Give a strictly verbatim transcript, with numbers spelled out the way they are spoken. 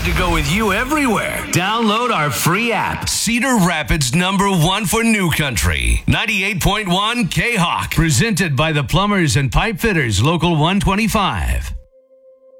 want to go with you everywhere. Download our free app. Cedar Rapids number one for New Country. ninety-eight point one K-Hawk. Presented by the Plumbers and Pipe Fitters, Local one twenty-five.